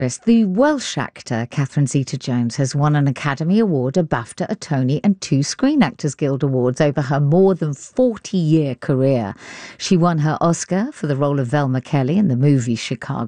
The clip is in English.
The Welsh actor Catherine Zeta-Jones has won an Academy Award, a BAFTA, a Tony and 2 Screen Actors Guild Awards over her more than 40-year career. She won her Oscar for the role of Velma Kelly in the movie Chicago.